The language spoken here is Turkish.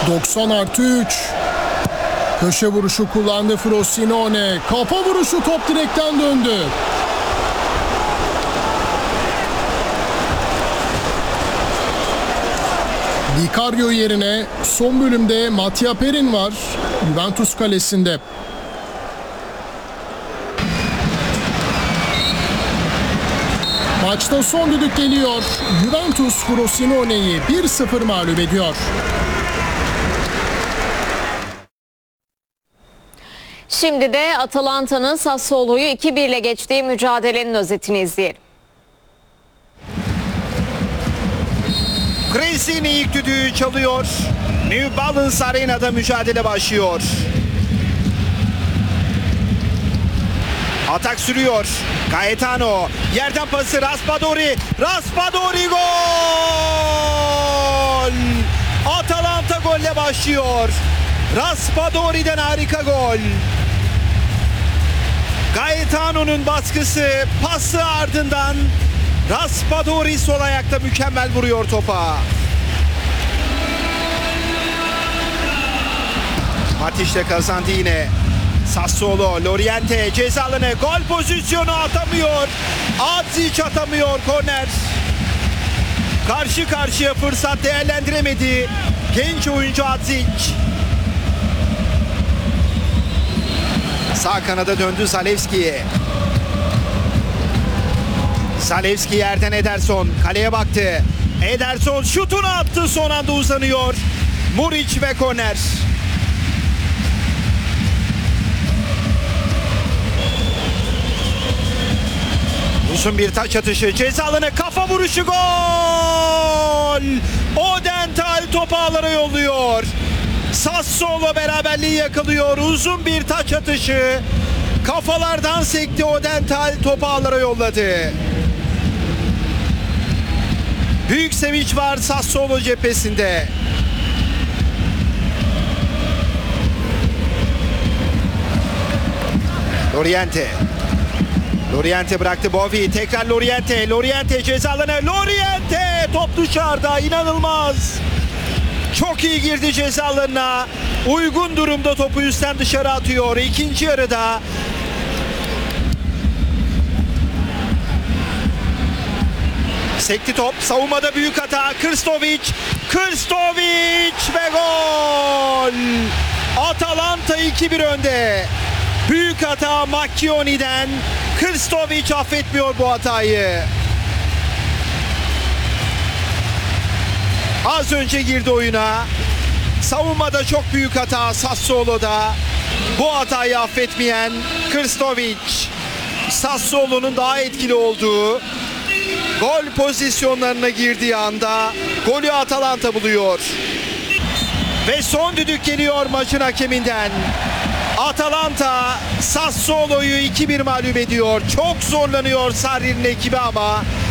90+3. Köşe vuruşu kullandı Frosinone. Kafa vuruşu, top direkten döndü. Vicario yerine son bölümde Mattia Perin var Juventus kalesinde. Maçta son düdük geliyor. Juventus Frosinone'yi 1-0 mağlup ediyor. Şimdi de Atalanta'nın Sassuolo'yu 2-1 ile geçtiği mücadelenin özetini izleyelim. Cresini ilk düdüğü çalıyor. New Balance Arena'da mücadele başlıyor. Atak sürüyor. Gaetano. Yerden pası Raspadori. Raspadori gol! Atalanta golle başlıyor. Raspadori'den harika gol. Gaetano'nun baskısı, pası ardından Raspadori sol ayakta mükemmel vuruyor topa. Matiş'le kazandı yine. Sassuolo, Loriente ceza alanı, gol pozisyonu atamıyor. Adzic atamıyor, korner. Karşı karşıya fırsat değerlendiremedi genç oyuncu Adzic. Sağ kanada döndü Zalewski'ye. Zalewski yerden Ederson. Kaleye baktı. Ederson şutunu attı. Son anda uzanıyor. Muric ve korner. Uzun bir taç atışı. Ceza alanı, kafa vuruşu, gol! Odental topu ağlara yolluyor. Sassuolo beraberliği yakalıyor. Uzun bir taç atışı. Kafalardan sekti Odental, topu ağlara yolladı. Büyük sevinç var Sassuolo cephesinde. Loriente. Loriente bıraktı Bovi. Tekrar Loriente. Loriente ceza alanı. Loriente! Top dışarıda. İnanılmaz. Çok iyi girdi ceza alanına. Uygun durumda topu üstten dışarı atıyor. İkinci yarıda sekti top. Savunmada büyük hata. Krstovic ve gol! Atalanta 2-1 önde. Büyük hata Macchioni'den. Krstovic affetmiyor bu hatayı. Az önce girdi oyuna. Savunmada çok büyük hata Sassuolo'da. Bu hatayı affetmeyen Krstovic. Sassuolo'nun daha etkili olduğu gol pozisyonlarına girdiği anda golü Atalanta buluyor. Ve son düdük geliyor maçın hakeminden. Atalanta Sassuolo'yu 2-1 mağlup ediyor. Çok zorlanıyor Sarri'nin ekibi ama